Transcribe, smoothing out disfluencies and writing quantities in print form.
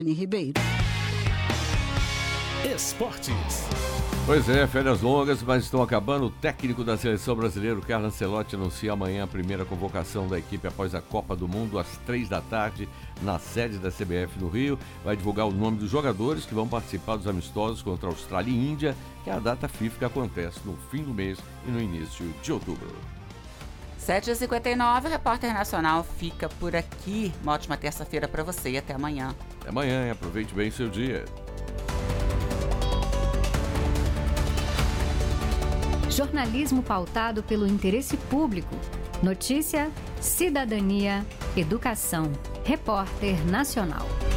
Ribeiro. Esportes. Pois é, férias longas, mas estão acabando. O técnico da seleção brasileira, Carlo Ancelotti, anuncia amanhã a primeira convocação da equipe após a Copa do Mundo, às 3h, na sede da CBF no Rio. Vai divulgar o nome dos jogadores que vão participar dos amistosos contra a Austrália e Índia, que é a data FIFA que acontece no fim do mês e no início de outubro. 7h59, Repórter Nacional fica por aqui. Uma ótima terça-feira para você e até amanhã. Até amanhã, hein? Aproveite bem seu dia. Jornalismo pautado pelo interesse público. Notícia, cidadania, educação. Repórter Nacional.